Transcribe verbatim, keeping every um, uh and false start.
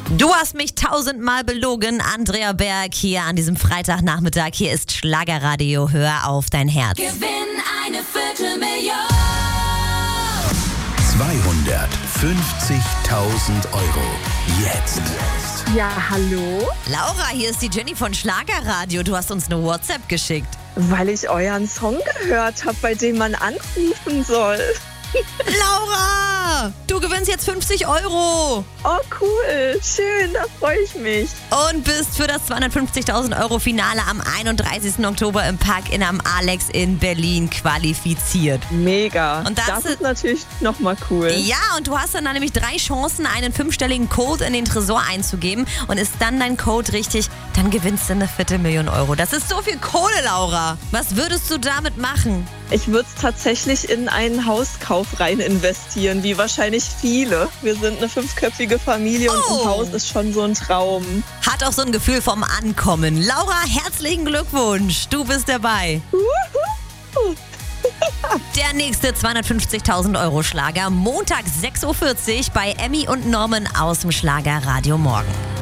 Du hast mich tausendmal belogen, Andrea Berg hier an diesem Freitagnachmittag. Hier ist Schlagerradio, hör auf dein Herz. Gewinn eine Viertelmillion. zweihundertfünfzigtausend Euro. Jetzt. Ja, hallo? Laura, hier ist die Jenny von Schlagerradio. Du hast uns eine WhatsApp geschickt. Weil ich euren Song gehört habe, bei dem man anrufen soll. Laura, du gewinnst jetzt fünfzig Euro. Oh, cool. Schön, da freue ich mich. Und bist für das zweihundertfünfzigtausend Euro Finale am einunddreißigsten Oktober im Park-In am Alex in Berlin qualifiziert. Mega. Und das das ist- ist natürlich nochmal cool. Ja, und du hast dann, dann nämlich drei Chancen, einen fünfstelligen Code in den Tresor einzugeben. Und ist dann dein Code richtig, dann gewinnst du eine Viertelmillion Euro. Das ist so viel Kohle, Laura. Was würdest du damit machen? Ich würde es tatsächlich in einen Hauskauf rein investieren, wie wahrscheinlich viele. Wir sind eine fünfköpfige Familie und Oh. ein Haus ist schon so ein Traum. Hat auch so ein Gefühl vom Ankommen. Laura, herzlichen Glückwunsch. Du bist dabei. Uhu. Der nächste zweihundertfünfzigtausend Euro Schlager. Montag sechs Uhr vierzig bei Emmy und Norman aus dem Schlagerradio Morgen.